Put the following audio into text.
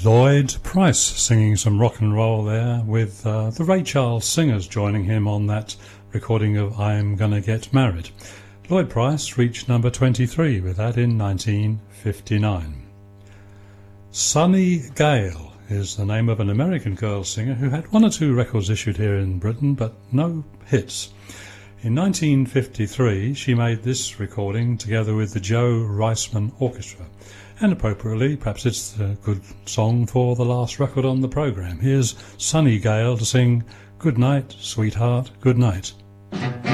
Lloyd Price singing some rock and roll there with the Ray Charles Singers joining him on that recording of I'm Gonna Get Married. Lloyd Price reached number 23 with that in 1959. Sunny Gale is the name of an American girl singer who had one or two records issued here in Britain but no hits. In 1953 she made this recording together with the Joe Reisman Orchestra. And appropriately, perhaps it's a good song for the last record on the programme. Here's Sunny Gale to sing Good Night, Sweetheart, Good Night.